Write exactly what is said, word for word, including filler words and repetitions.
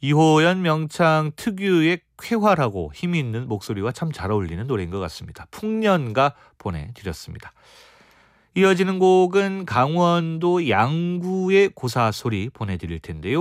이호연 명창 특유의 쾌활하고 힘이 있는 목소리와 참 잘 어울리는 노래인 것 같습니다. 풍년가 보내드렸습니다. 이어지는 곡은 강원도 양구의 고사소리 보내드릴 텐데요.